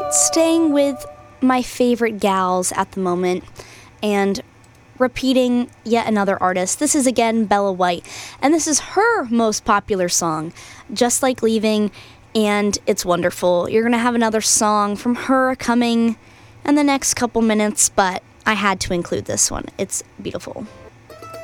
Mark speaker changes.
Speaker 1: Staying with my favorite gals at the moment and repeating yet another artist. This is again Bella White, and this is her most popular song, Just Like Leaving, and it's wonderful. You're going to have another song from her coming in the next couple minutes, but I had to include this one. It's beautiful.